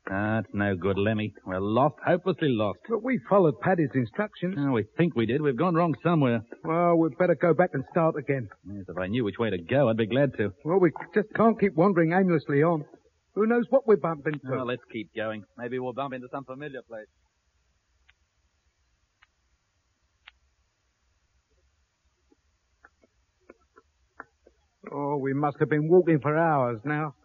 It's no good, Lemmy. We're lost, hopelessly lost. But we followed Paddy's instructions. Oh, we think we did. We've gone wrong somewhere. Well, we'd better go back and start again. Yes, if I knew which way to go, I'd be glad to. Well, we just can't keep wandering aimlessly on. Who knows what we bump into? Well, let's keep going. Maybe we'll bump into some familiar place. Oh, we must have been walking for hours now.